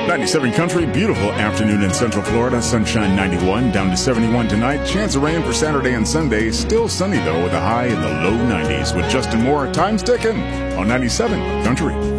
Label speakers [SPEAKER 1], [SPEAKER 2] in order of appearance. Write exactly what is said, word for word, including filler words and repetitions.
[SPEAKER 1] ninety-seven Country, beautiful afternoon in Central Florida. Sunshine ninety-one, down to seventy-one tonight. Chance of rain for Saturday and Sunday. Still sunny, though, with a high in the low nineties. With Justin Moore, time's ticking on ninety-seven Country.